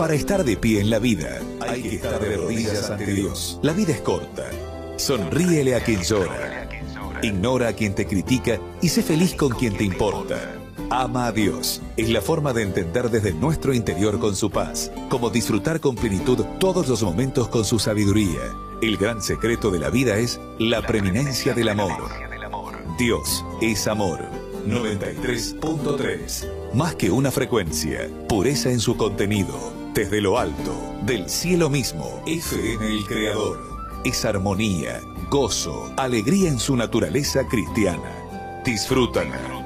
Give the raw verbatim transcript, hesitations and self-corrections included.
Para estar de pie en la vida, hay que estar de rodillas ante Dios. La vida es corta. Sonríele a quien llora. Ignora a quien te critica y sé feliz con quien te importa. Ama a Dios. Es la forma de entender desde nuestro interior con su paz, como disfrutar con plenitud todos los momentos con su sabiduría. El gran secreto de la vida es la preeminencia del amor. Dios es amor. noventa y tres punto tres. Más que una frecuencia, pureza en su contenido. Desde lo alto, del cielo mismo, F M El Creador. Es armonía, gozo, alegría en su naturaleza cristiana. Disfrútala.